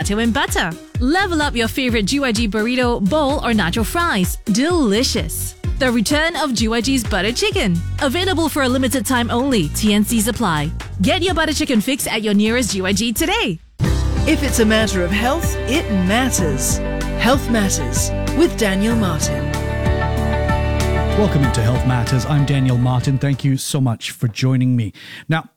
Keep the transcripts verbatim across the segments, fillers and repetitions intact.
nacho and butter. Level up your favorite G Y G burrito, bowl, or nacho fries. Delicious. The return of G Y G's butter chicken. Available for a limited time only. T N C supply. Get your butter chicken fix at your nearest G Y G today. If it's a matter of health, it matters. Health Matters with Daniel Martin. Welcome into Health Matters. I'm Daniel Martin. Thank you so much for joining me. Now,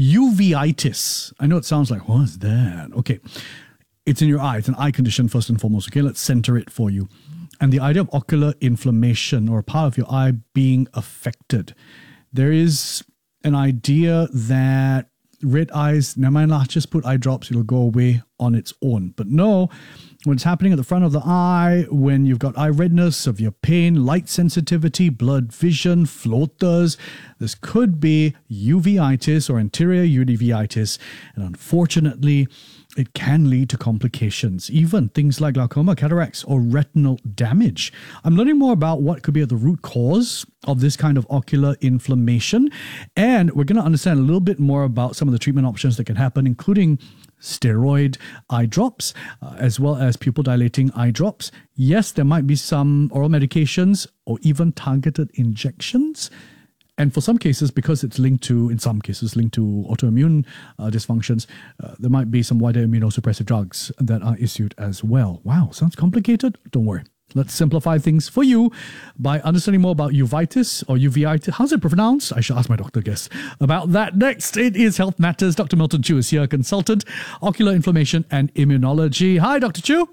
uveitis. I know it sounds like, what's that? Okay. It's in your eye. It's an eye condition first and foremost. Okay, let's center it for you. And the idea of ocular inflammation or a part of your eye being affected. There is an idea that red eyes, never mind, lah, just put eye drops, it'll go away on its own. But no, when it's happening at the front of the eye, when you've got eye redness, severe pain, light sensitivity, blurred vision, floaters, this could be uveitis or anterior uveitis. And unfortunately, it can lead to complications, even things like glaucoma, cataracts, or retinal damage. I'm learning more about what could be at the root cause of this kind of ocular inflammation. And we're going to understand a little bit more about some of the treatment options that can happen, including steroid eye drops, uh, as well as pupil dilating eye drops. Yes, there might be some oral medications or even targeted injections. And for some cases, because it's linked to, in some cases, linked to autoimmune uh, dysfunctions, uh, there might be some wider immunosuppressive drugs that are issued as well. Wow, sounds complicated? Don't worry. Let's simplify things for you by understanding more about uveitis or uveitis. How's it pronounced? I should ask my doctor, guess, about that next. It is Health Matters. Doctor Milton Chu is here, consultant, ocular inflammation and immunology. Hi, Doctor Chu.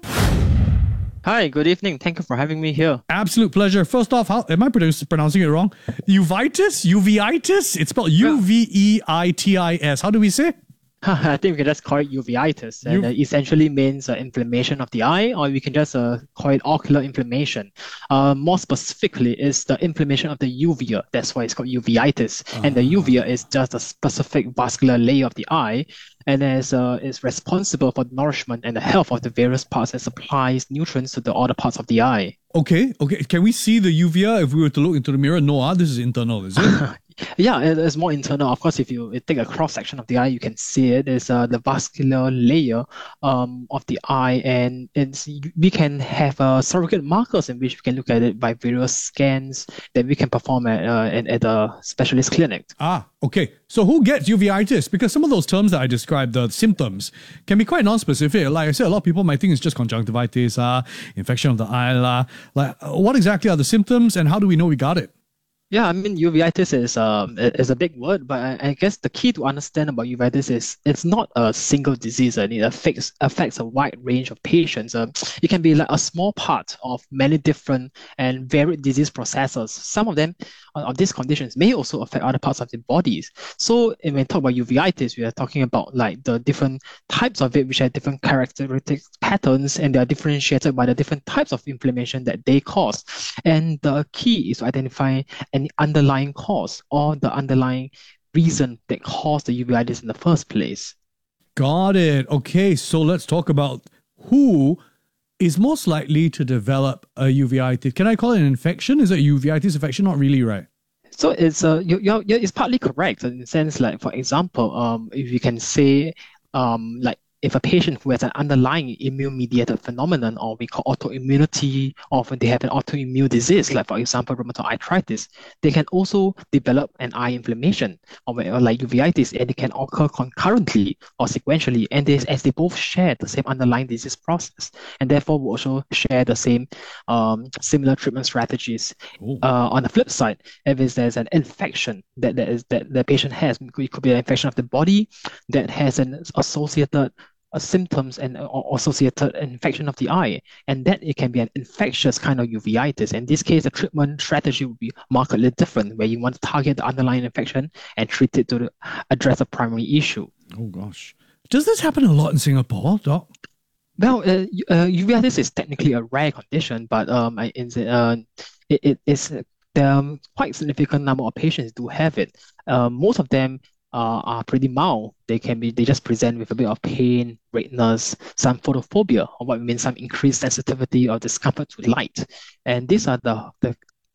Hi, good evening. Thank you for having me here. Absolute pleasure. First off, how am I pronounce, pronouncing it wrong? Uveitis? Uveitis? It's spelled U V E I T I S. How do we say? I think we can just call it uveitis, and uh, essentially means uh, inflammation of the eye, or we can just uh, call it ocular inflammation. Uh, more specifically, is the inflammation of the uvea. That's why it's called uveitis. Uh-huh. And the uvea is just a specific vascular layer of the eye, and is uh, is responsible for the nourishment and the health of the various parts and supplies nutrients to the other parts of the eye. Okay, okay. Can we see the uvea if we were to look into the mirror? No, ah, this is internal, is it? Yeah, it is more internal. Of course, if you take a cross section of the eye, you can see it. It's uh, the vascular layer um, of the eye, and it's we can have uh, surrogate markers in which we can look at it by various scans that we can perform at uh, at, at a specialist clinic. Ah, okay. So who gets uveitis? Because some of those terms that I described, the symptoms, can be quite non-specific. Like I said, a lot of people might think it's just conjunctivitis, uh, infection of the eye. Uh, like, what exactly are the symptoms, and how do we know we got it? Yeah, I mean, uveitis is um is a big word, but I, I guess the key to understand about uveitis is it's not a single disease, and it affects affects a wide range of patients. Uh, it can be like a small part of many different and varied disease processes. Some of them uh, of these conditions may also affect other parts of the bodies. So when we talk about uveitis, we are talking about like the different types of it, which have different characteristic patterns, and they are differentiated by the different types of inflammation that they cause. And the key is to identify any underlying cause or the underlying reason that caused the uveitis in the first place. Got it. Okay, so let's talk about who is most likely to develop a uveitis. Can I call it an infection? Is it a uveitis infection? Not really, right? So it's uh, you, you're, you're, it's partly correct in the sense, like, for example, um, if you can say, um, like, if a patient who has an underlying immune-mediated phenomenon, or we call autoimmunity, or when they have an autoimmune disease, like for example rheumatoid arthritis, they can also develop an eye inflammation, or like uveitis, and it can occur concurrently or sequentially, and they, as they both share the same underlying disease process, and therefore will also share the same um, similar treatment strategies. Uh, on the flip side, if there's an infection that that is that the patient has, it could be an infection of the body that has an associated Uh, symptoms and uh, associated infection of the eye, and that it can be an infectious kind of uveitis. In this case, the treatment strategy would be markedly different, where you want to target the underlying infection and treat it to address the primary issue. Oh gosh, does this happen a lot in Singapore, Doc? Well, uh, uh, uveitis is technically a rare condition, but um, it's, uh, it, it is there are quite significant number of patients do have it. Uh, most of them Uh, are pretty mild. They can be, they just present with a bit of pain, redness, some photophobia, or what we mean, some increased sensitivity or discomfort to light. And these are the, the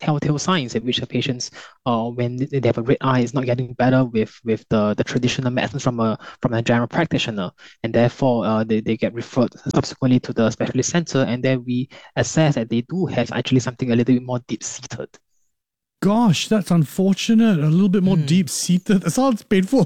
telltale signs in which the patients, uh, when they have a red eye, is not getting better with with the, the traditional medicine from a from a general practitioner, and therefore uh, they, they get referred subsequently to the specialist center, and then we assess that they do have actually something a little bit more deep-seated. Gosh, that's unfortunate. A little bit more mm. deep-seated. That sounds painful.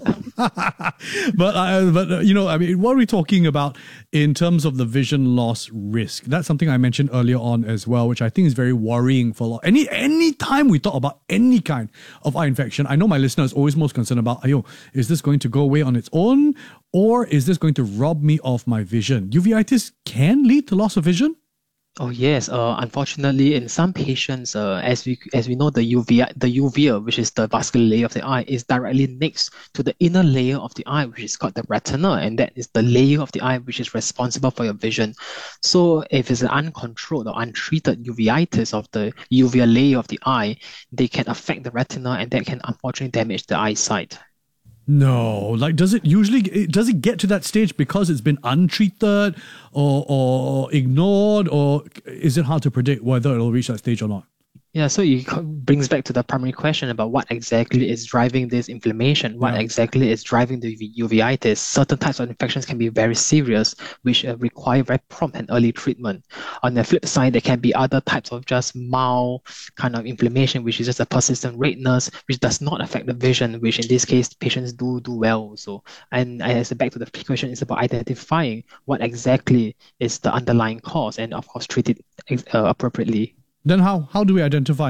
but, uh, but uh, you know, I mean, what are we talking about in terms of the vision loss risk? That's something I mentioned earlier on as well, which I think is very worrying for a lot. Any, any time we talk about any kind of eye infection, I know my listeners are always most concerned about, ayo, is this going to go away on its own? Or is this going to rob me of my vision? Uveitis can lead to loss of vision? Oh yes, uh, unfortunately, in some patients, uh, as we as we know, the uvea, the uvea, which is the vascular layer of the eye, is directly next to the inner layer of the eye, which is called the retina, and that is the layer of the eye which is responsible for your vision. So, if it's an uncontrolled or untreated uveitis of the uvea layer of the eye, they can affect the retina, and that can unfortunately damage the eyesight. No, like does it usually does it get to that stage because it's been untreated or or ignored, or is it hard to predict whether it'll reach that stage or not? Yeah, so it brings back to the primary question about what exactly is driving this inflammation, what yeah. exactly is driving the uveitis. Certain types of infections can be very serious, which uh, require very prompt and early treatment. On the flip side, there can be other types of just mild kind of inflammation, which is just a persistent redness, which does not affect the vision, which in this case, patients do do well. So, and as back to the question, it's about identifying what exactly is the underlying cause and, of course, treat it uh, appropriately. Then how how do we identify?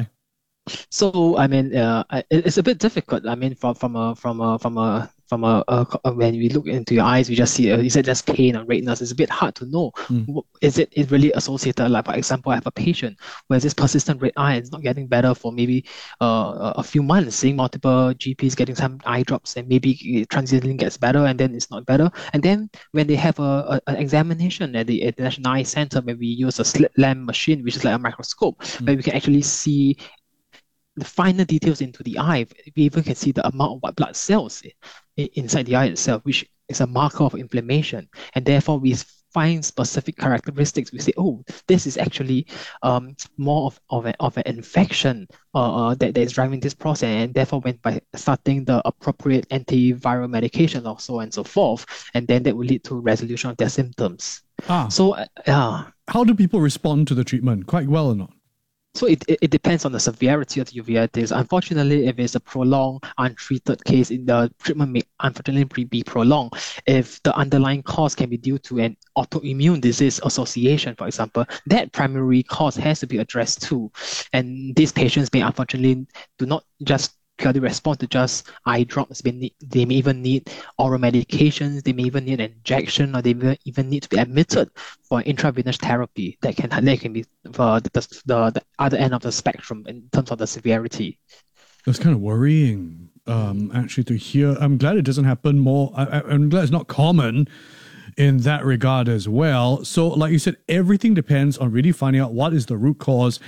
So I mean, uh, it's a bit difficult. I mean, from from a from a from a from a, a when we look into your eyes, we just see uh, is it just pain or redness? It's a bit hard to know. Mm. Is it is really associated? Like for example, I have a patient where this persistent red eye is not getting better for maybe uh, a few months, seeing multiple G Ps, getting some eye drops, and maybe it transiently gets better, and then it's not better. And then when they have a, a an examination at the, at the National Eye Center, where we use a slit lamp machine, which is like a microscope, mm. where we can actually see the finer details into the eye. We even can see the amount of white blood cells inside the eye itself, which is a marker of inflammation. And therefore, we find specific characteristics. We say, oh, this is actually um, more of, of, a, of an infection uh, uh, that, that is driving this process. And therefore, when by starting the appropriate antiviral medication or so on and so forth, and then that will lead to resolution of their symptoms. Ah. So, uh, how do people respond to the treatment? Quite well or not? So it, it, it depends on the severity of the uveitis. Unfortunately, if it's a prolonged, untreated case, the treatment may unfortunately be prolonged. If the underlying cause can be due to an autoimmune disease association, for example, that primary cause has to be addressed too. And these patients may unfortunately do not just purely respond to just eye drops. They may, they may even need oral medications, they may even need an injection, or they may even need to be admitted for intravenous therapy. That can, that can be uh, the, the, the other end of the spectrum in terms of the severity. That's kind of worrying, um, actually, to hear. I'm glad it doesn't happen more. I, I'm glad it's not common in that regard as well. So, like you said, everything depends on really finding out what is the root cause.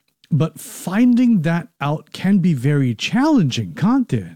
But finding that out can be very challenging, can't it?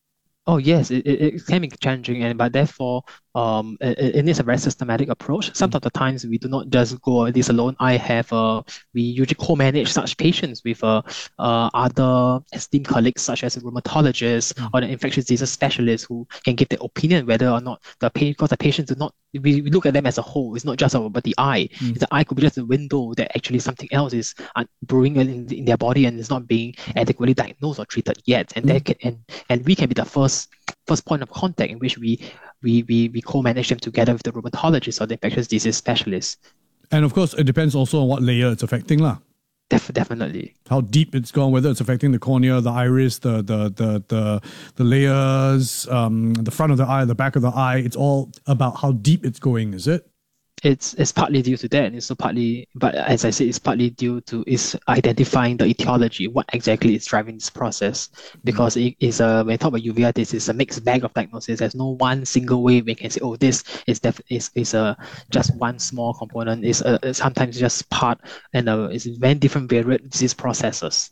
Oh yes, it, it, it can be challenging, and but therefore, um, it, it needs a very systematic approach. Some of the times we do not just go this alone. I have uh, we usually co-manage such patients with uh, uh other esteemed colleagues such as a rheumatologist mm. or an infectious disease specialist who can give their opinion whether or not the patient, because the patients do not. We, we look at them as a whole. It's not just about the eye. Mm. The eye could be just a window that actually something else is brewing in, in their body and is not being adequately diagnosed or treated yet. And mm. that can, and and we can be the first first point of contact in which we we we, we co-manage them together with the rheumatologist or the infectious disease specialist. And of course, it depends also on what layer it's affecting, lah. Def- definitely. How deep it's gone, whether it's affecting the cornea, the iris, the the the the, the layers, um, the front of the eye, the back of the eye. It's all about how deep it's going, is it? It's it's partly due to that, and it's also partly, but as I said, it's partly due to is identifying the etiology, what exactly is driving this process. Because mm-hmm. it is a when we talk about uveitis, it's a mixed bag of diagnosis. There's no one single way we can say, oh, this is def- is is a just one small component. It's a, sometimes just part, and uh, it's very different varied disease processes.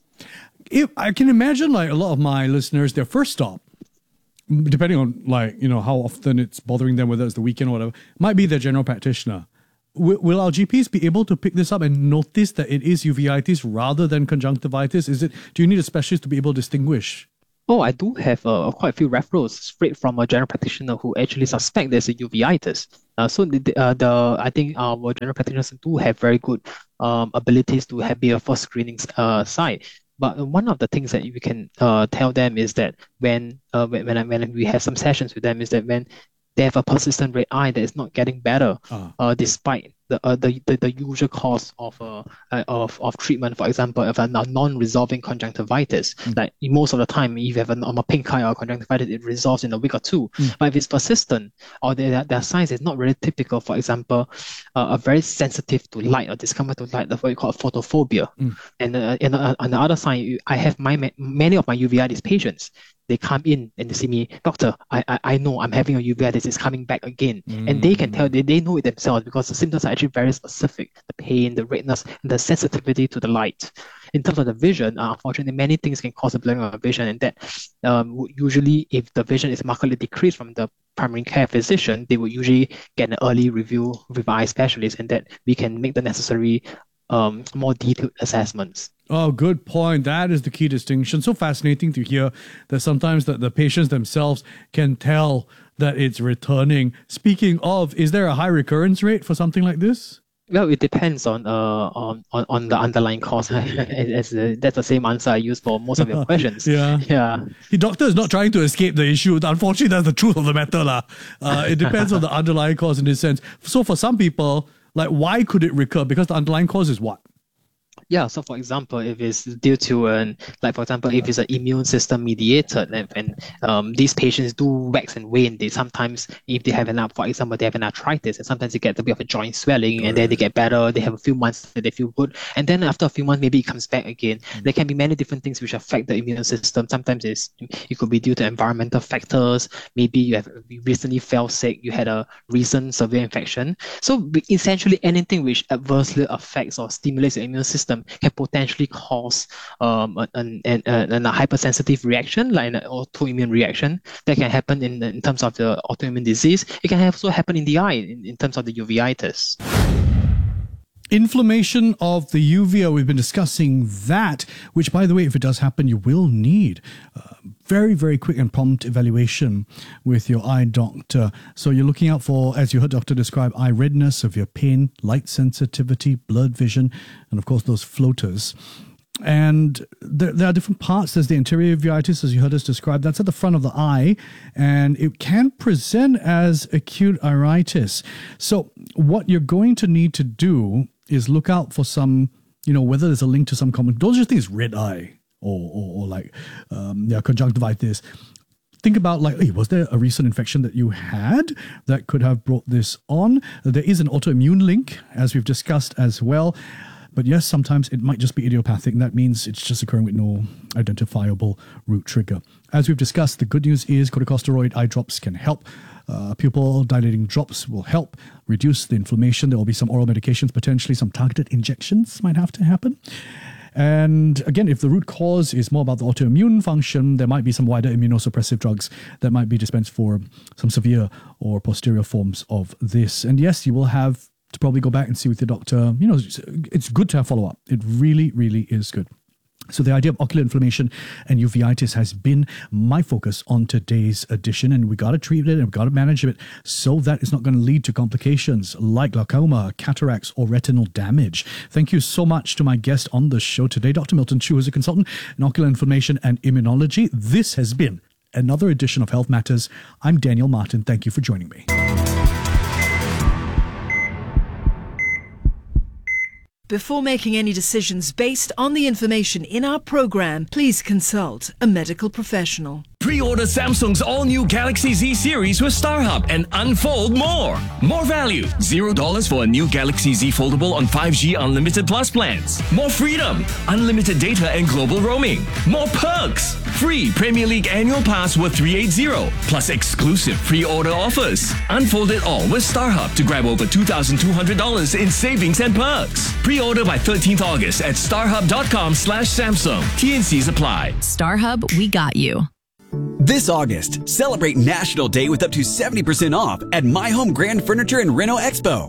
If I can imagine, like a lot of my listeners, their first stop, depending on like, you know, how often it's bothering them, whether it's the weekend or whatever, might be their general practitioner. will, will our G Ps be able to pick this up and notice that it is uveitis rather than conjunctivitis? Is it? Do you need a specialist to be able to distinguish? Oh, I do have uh, quite a few referrals straight from a general practitioner who actually suspect there's a uveitis. Uh, so the, uh, the I think our general practitioners do have very good um, abilities to have be a first screening uh, site. But one of the things that we can uh, tell them is that when uh, when when, when we have some sessions with them is that when they have a persistent red eye that is not getting better, uh. Uh, despite the, uh, the the the usual cause of uh, uh of of treatment. For example, if a non-resolving conjunctivitis, mm. like most of the time, if you have a, a pink eye or conjunctivitis, it resolves in a week or two. Mm. But if it's persistent or their their signs is not really typical, for example, uh, are very sensitive to light or discomfort to light, that's what you call photophobia. Mm. And uh, and uh, on the other side, I have my many of my uveitis patients. They come in and they see me, doctor, I, I I know I'm having a uveitis, it's coming back again. Mm. And they can tell, they, they know it themselves because the symptoms are actually very specific. The pain, the redness, and the sensitivity to the light. In terms of the vision, uh, unfortunately, many things can cause a blurring of vision, and that um, usually, if the vision is markedly decreased from the primary care physician, they will usually get an early review with eye specialist, and that we can make the necessary um, more detailed assessments. Oh, good point. That is the key distinction. So fascinating to hear that sometimes the, the patients themselves can tell that it's returning. Speaking of, is there a high recurrence rate for something like this? Well, it depends on uh on, on, on the underlying cause. That's the same answer I use for most of your questions. yeah. Yeah. The doctor is not trying to escape the issue. Unfortunately, that's the truth of the matter. La. Uh, it depends on the underlying cause in this sense. So for some people, like, why could it recur? Because the underlying cause is what? Yeah, so for example, if it's due to an, like for example, if it's an immune system mediated, and, and um, these patients do wax and wane, they sometimes, if they have an, for example, they have an arthritis, and sometimes they get a bit of a joint swelling, and then they get better, they have a few months that they feel good, and then after a few months, maybe it comes back again. Mm-hmm. There can be many different things which affect the immune system. Sometimes it's, it could be due to environmental factors, maybe you have you recently fell sick, you had a recent severe infection. So essentially anything which adversely affects or stimulates the immune system can potentially cause um, an, an, an, a hypersensitive reaction, like an autoimmune reaction that can happen in, in terms of the autoimmune disease. It can also happen in the eye in, in terms of the uveitis. Inflammation of the uvea, we've been discussing that, which, by the way, if it does happen, you will need uh, very, very quick and prompt evaluation with your eye doctor. So you're looking out for, as you heard Doctor describe, eye redness, severe pain, light sensitivity, blurred vision, and of course those floaters. And there, there are different parts. There's the anterior uveitis, as you heard us describe. That's at the front of the eye, and it can present as acute iritis. So what you're going to need to do is look out for some, you know, whether there's a link to some common, don't just think it's red eye or, or, or like um, yeah, conjunctivitis. Think about like, hey, was there a recent infection that you had that could have brought this on? There is an autoimmune link, as we've discussed as well. But yes, sometimes it might just be idiopathic, and that means it's just occurring with no identifiable root trigger. As we've discussed, the good news is corticosteroid eye drops can help. Uh, pupil dilating drops will help reduce the inflammation. There will be some oral medications, potentially some targeted injections might have to happen. And again, if the root cause is more about the autoimmune function, there might be some wider immunosuppressive drugs that might be dispensed for some severe or posterior forms of this. And yes, you will have to probably go back and see with your doctor. You know, it's good to have follow-up. It really, really is good. So the idea of ocular inflammation and uveitis has been my focus on today's edition, and we got to treat it and we got to manage it so that it's not going to lead to complications like glaucoma, cataracts, or retinal damage. Thank you so much to my guest on the show today, Doctor Milton Choo, who's a consultant in ocular inflammation and immunology. This has been another edition of Health Matters. I'm Daniel Martin. Thank you for joining me. Before making any decisions based on the information in our program, please consult a medical professional. Pre-order Samsung's all-new Galaxy Z series with StarHub and unfold more. More value. Zero dollars for a new Galaxy Z Foldable on five G Unlimited Plus plans. More freedom. Unlimited data and global roaming. More perks. Free Premier League annual pass worth three hundred eighty. Plus exclusive pre-order offers. Unfold it all with StarHub to grab over two thousand two hundred dollars in savings and perks. Pre-order by thirteenth August at starhub.com slash Samsung. T N Cs apply. StarHub, we got you. This August, celebrate National Day with up to seventy percent off at My Home Grand Furniture and Reno Expo.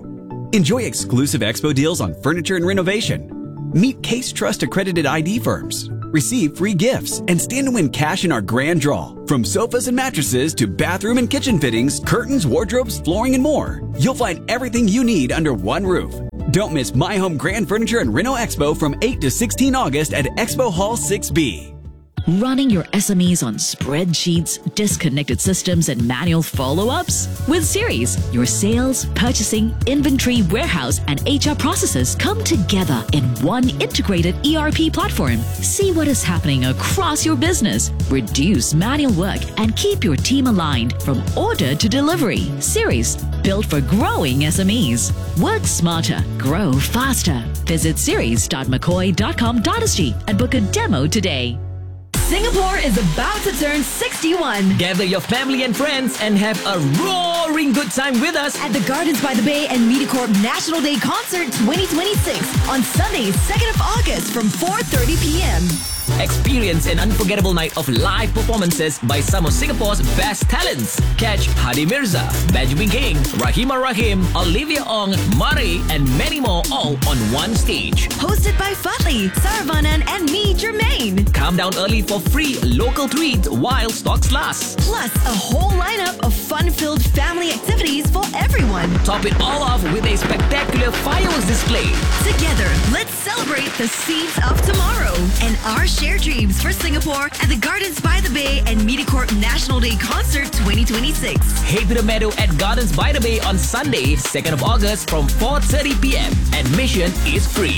Enjoy exclusive expo deals on furniture and renovation. Meet Case Trust accredited I D firms. Receive free gifts and stand to win cash in our grand draw. From sofas and mattresses to bathroom and kitchen fittings, curtains, wardrobes, flooring, and more. You'll find everything you need under one roof. Don't miss My Home Grand Furniture and Reno Expo from eight to sixteen August at Expo Hall six B. Running your S M Es on spreadsheets, disconnected systems, and manual follow-ups? With Series, your sales, purchasing, inventory, warehouse, and H R processes come together in one integrated E R P platform. See what is happening across your business, reduce manual work, and keep your team aligned from order to delivery. Series, built for growing S M Es. Work smarter, grow faster. Visit series dot mccoy dot com dot s g and book a demo today. Singapore is about to turn sixty-one. Gather your family and friends and have a roaring good time with us at the Gardens by the Bay and MediaCorp National Day Concert twenty twenty-six on Sunday, second of August from four thirty p.m. Experience an unforgettable night of live performances by some of Singapore's best talents. Catch Hadi Mirza, Benjamin King, Rahimah Rahim, Olivia Ong, Murray, and many more all on one stage. Hosted by Fatli, Saravanan, and me, Jermaine. Come down early for free local treats while stocks last. Plus, a whole lineup of fun-filled family activities for everyone. Top it all off with a spectacular fireworks display. Together, let's celebrate the seeds of tomorrow and our share dreams for Singapore at the Gardens by the Bay and MediaCorp National Day Concert twenty twenty-six. Head to the meadow at Gardens by the Bay on Sunday, second of August from four thirty p.m. Admission is free.